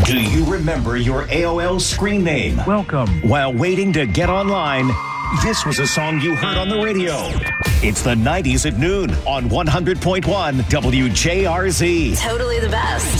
Do you remember your AOL screen name? Welcome. While waiting to get online, this was a song you heard on the radio. It's the 90s at noon on 100.1 WJRZ. Totally the best.